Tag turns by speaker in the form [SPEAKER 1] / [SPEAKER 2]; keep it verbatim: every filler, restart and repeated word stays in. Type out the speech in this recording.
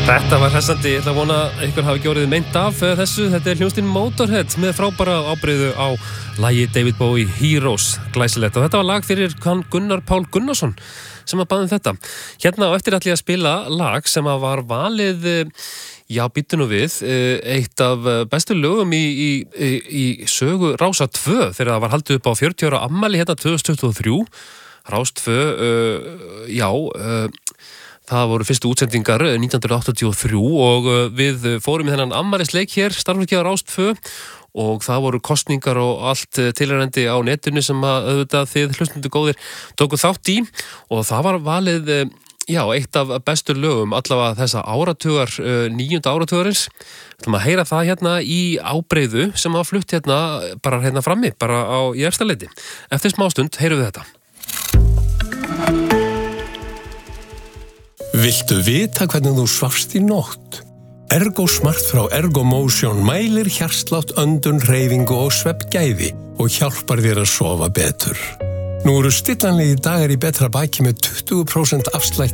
[SPEAKER 1] Þetta var hressandi, ég ætla að vona að ykkur hafi ekki orðið meint af þessu. Þetta er hljómsveitin Motorhead með frábæra ábreiðu á lagi David Bowie Heroes, glæsilegt. Og þetta var lag fyrir Gunnar Pál Gunnarsson sem að baði þetta. Hérna á eftir ætla ég að spila lag sem að var valið, já, býttu nú við, eitt af bestu lögum í, í, í, í sögu Rása tvö þegar það var haldið upp á fjörutíu ára afmæli hérna tvö þúsund tuttugu og þrjú. Rás tvö, uh, já, uh, það voru fyrstu útsendingar nítján hundruð áttatíu og þrjú og við fórum í þennan afmælisleik hér, starfleikið á Rás tvö og það voru kosningar og allt tilræðandi á netinu sem að auðvitað þið hlustundu góðir tóku þátt í og það var valið, já, eitt af bestur lögum allavega þessa áratugar, níunda áratugarins. Við ætlum að heyra það hérna í ábreiðu sem að flutt hérna bara hérna frammi, bara á í efsta leiti. Eftir smástund heyrum við þetta.
[SPEAKER 2] Viltu vita hvernig þú svafst í nótt? Ergo Smart frá Ergo Motion mælir hjartslátt, öndun, hreyfingu og svefngæði og hjálpar þér að sofa betur. Nú eru stillanlegir dagar í betra baki með tuttugu prósent afslætti